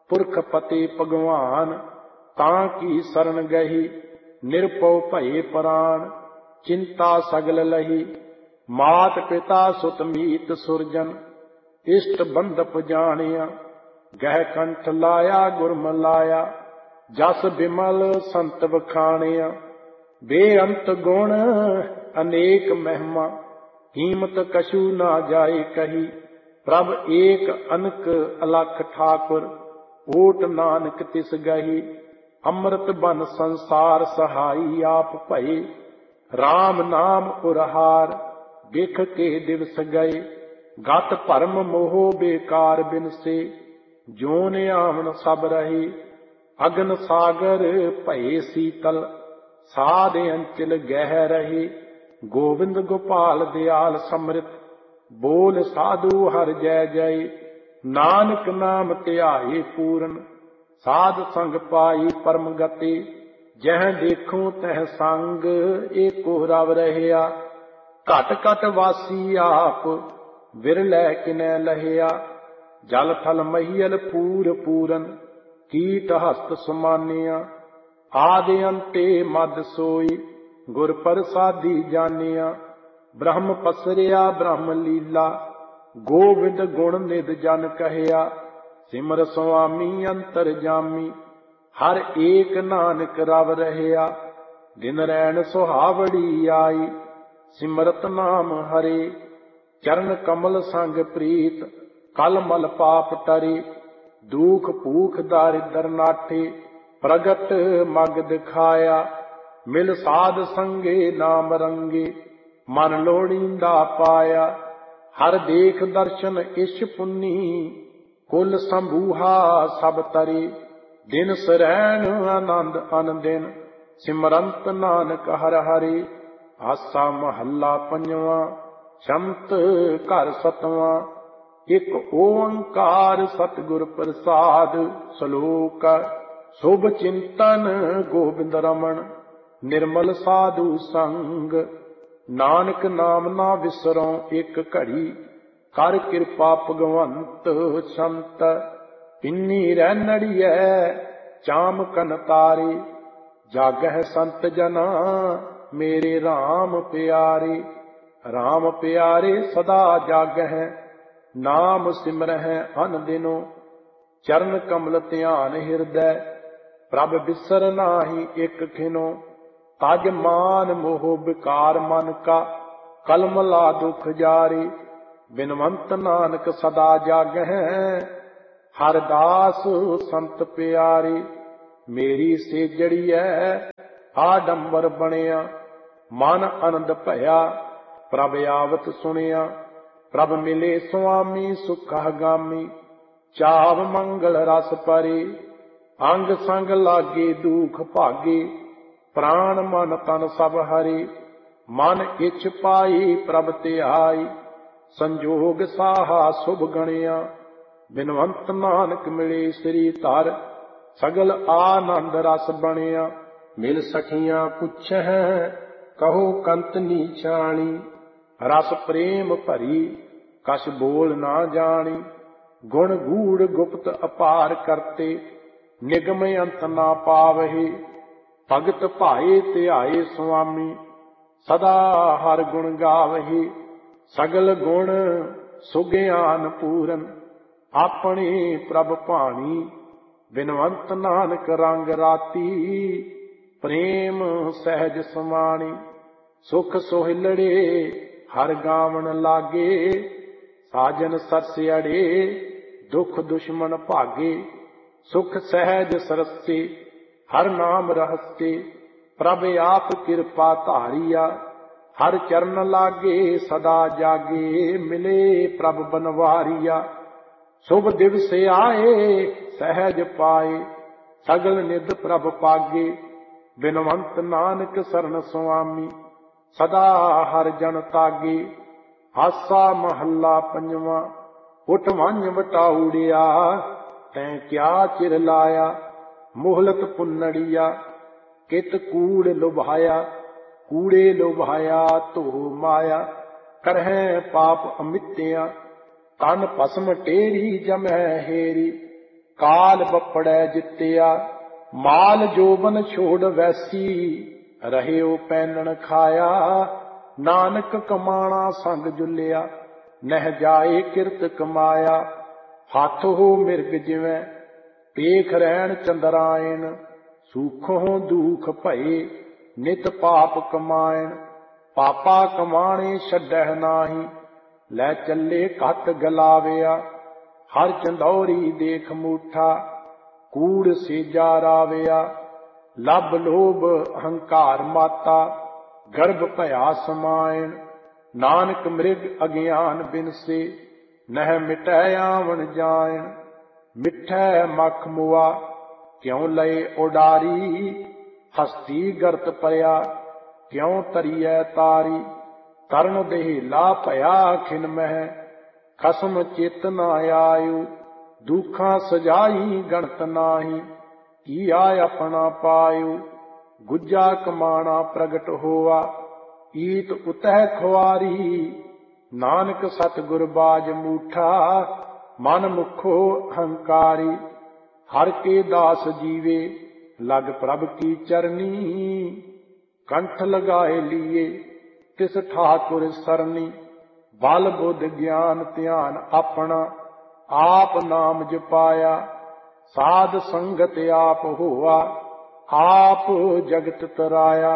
पुरख पति भगवान, तां की शरण गही। निरपौ भये प्राण, चिंता सगल लही। मात पिता सुत मीत सुरजन, इष्ट बंधप जानिया। गह कंठ लाया गुरमलाया, जस बिमल संत बखानिया। बेअंत गुण अनेक महिमा, कीमत कछु ना जाए कही। प्रभ एक अनक अलख ठाकुर, ओट नानक तिस गही। अमृत बन संसार सहाई, आप भये राम नाम उरहार। बिख के दिवस गए, गत भरम मोह बेकार बिनसे। जोन आवन सब रहे, अगन सागर भये शीतल। साध अंचल गह रहे, गोविंद गोपाल दयाल समृत। बोल साधु हर जय जय, नानक नाम ध्याए पूरन। साध संग पाई परम गति, जह देखूं तह संग एको रव रहया। घट घट वासी आप, बिरलै किनै लहिया। जल थल महियल पूर पूरन, कीट हस्त समानिया। आदि अंते मद सोई, गुर प्रसादी जानिया। ब्रह्म पसरिया ब्रह्म लीला, गोविंद गुण निध जन कहया। सिमर स्वामी अंतर जामी, हर एक नानक रव रहया। दिन रैन सुहावड़ी आई, सिमरत नाम हरे। चरण कमल संग प्रीत, कल मल पाप टरे। दुख भूख दारिद्र नाठे, प्रगट मग दिखाया। मिल साध संगे नाम रंगे, मन लोड़ींदा पाया। हर देख दर्शन इश पुन्नी, कुल संभूहा सब तरे। दिन सरैन आनंद अनदिन, सिमरंत नानक हर हरे। आसा महला पंजवा, शमत घर सतवां। एक ओंकार सतगुर प्रसाद, श्लोक शुभ चिंतन गोविंद रमन। निर्मल साधु संग, नानक नाम ना विसरों एक घड़ी। कर कृपा भगवंत संत, इन्नी रैनड़ियै चाम कन तारे। जागह संत जना, मेरे राम प्यारे। राम प्यारे सदा जागह, नाम सिमरह अन दिनो। चरण कमल ध्यान हिरदै, प्रभ बिसर नाहि एक खिनो। तज मान मोह विकार मन का, कलम ला दुख जारे। बिनवंत नानक सदा जागह, हर दास संत प्यारे। मेरी सेजड़ियै आडंबर बनिया, मन आनंद भया। प्रभ आवत सुनिया, प्रभ मिले स्वामी सुख गामी। चाव मंगल रस परे, अंग संग लागे दुख भागे। प्राण मन तन सब हरे, मन इछ पाई प्रभ ध्याई। संजोग साहा शुभ गणिया, बिनवंत नानक मिले श्री धर। सगल आनंद रस बनिया, मिल सखियां पुछह कहो कंत नीचाणी। रस प्रेम भरी, कछ बोल ना जानी। गुण गूढ़ गुप्त अपार करते, निगम अंत ना पावहि। भगत भाए ध्याए स्वामी, सदा हर गुण गावहि। सगल गुण सुग्यान पूरन, अपने प्रभ भाणी। बिनवंत नानक रंग राती, प्रेम सहज समाणी। सुख सोहिलड़े हर गावन लागे, साजन सरसियड़े दुख दुश्मन भागे। सुख सहज सरसे, हर नाम रहस्ते। प्रभ आप कृपा धारिया, हर चरण लागे सदा जागे। मिले प्रभ बनवारिया, शुभ दिवस आए सहज पाए। सगल निध प्रभ पागे, बिनवंत नानक शरण स्वामी। सदा हर जन तागे। आसा महला पंजवा, उठ वंज वटाउड़िया। तैं क्या चिर लाया, मोहलत पुन्नड़िया। कित कूड़ लुभाया, कूड़े लुभाया तो माया। करह पाप अमित्या, तन भस्म टेरी जमह हेरी। ਕਾਲ ਬੱਪੜੈ ਜਿੱਤਿਆ। ਮਾਲ ਜੋਬਨ ਛੋੜ ਵੈਸੀ, ਰਹਿਓ ਪੈਨਣ ਖਾਇਆ। ਨਾਨਕ ਕਮਾਣਾ ਸੰਗ ਜੁਲਿਆ, ਨਹਿ ਜਾਏ ਕਿਰਤ ਕਮਾਇਆ। ਹੱਥ ਹੋ ਮਿਰਗ ਜਿਵੇਂ, ਪੇਖ ਰਹਿਣ ਚੰਦਰਾਇਣ। ਸੂਖੋਂ ਦੁਖ ਭਏ, ਨਿਤ ਪਾਪ ਕਮਾਇਣ। ਪਾਪਾ ਕਮਾਣੇ ਛੱਡਹਿ ਨਾਹੀ, ਲੈ ਚੱਲੇ ਘਟ ਗਲਾਵਿਆ। ਹਰ ਚੰਦੌਰੀ ਦੇਖ ਮੂਠਾ, ਕੂੜ ਸੇਜਾ ਰਾਵਿਆ। ਲੱਭ ਲੋਭ ਅਹੰਕਾਰ ਮਾਤਾ, ਗਰਭ ਭਇਆ ਸਮਾਇਣ। ਨਾਨਕ ਮ੍ਰਿਗ ਅਗਿਆਨ ਬਿਨਸੇ, ਨਹਿ ਮਿਟੈ ਆਵਣ ਜਾਇਣ। ਮਿੱਠੈ ਮਖ ਮੁਆ, ਕਿਉ ਲਏ ਉਡਾਰੀ। ਹਸਤੀ ਗਰਤ ਪਿਆ, ਕਿਉ ਤਰੀਐ ਤਾਰੀ। ਤਰਨ ਦੇਹ ਲਾ ਭਇਆ ਖਿਨ ਮਹਿ, ਖਸਮ ਚਿਤ ਨ ਆਇਓ। ਦੁਖਾਂ ਸਜਾਈ ਗਣਤ ਨਾਹੀ, ਕੀਆ ਆਪਣਾ ਪਾਇਓ। ਗੁੱਜਾ ਕਮਾਣਾ ਪ੍ਰਗਟ ਹੋਆ, ਈਤ ਉਤਹਿ ਖੁਆਰੀ। ਨਾਨਕ ਸਤਿਗੁਰ ਬਾਜ ਮੂਠਾ, ਮਨ ਮੁਖੋ ਅਹੰਕਾਰੀ। ਹਰ ਕੇ ਦਾਸ ਜੀਵੇ, ਲਗ ਪ੍ਰਭ ਕੀ ਚਰਨੀ। ਕੰਠ ਲਗਾਏ ਲੀਏ, ਤਿਸ ਠਾਕੁਰ ਸਰਨੀ। ਬਲ ਬੁੱਧ ਗਿਆਨ ਧਿਆਨ ਆਪਣਾ, ਆਪ ਨਾਮ ਜਪਾਇਆ। ਸਾਧ ਸੰਗਤ ਆਪ ਹੋਆ, ਆਪ ਜਗਤ ਤਰਾਇਆ।